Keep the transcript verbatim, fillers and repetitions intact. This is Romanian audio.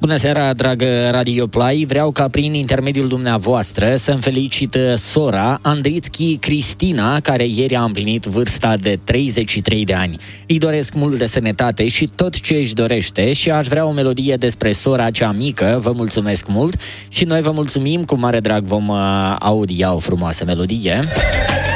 Bună seara, dragă Radio Play. Vreau ca prin intermediul dumneavoastră să-mi felicit sora Andrițchi Cristina, care ieri a împlinit vârsta de treizeci și trei de ani. Îi doresc mult de sănătate și tot ce își dorește și aș vrea o melodie despre sora cea mică. Vă mulțumesc mult și noi vă mulțumim, cu mare drag vom audia o frumoasă melodie.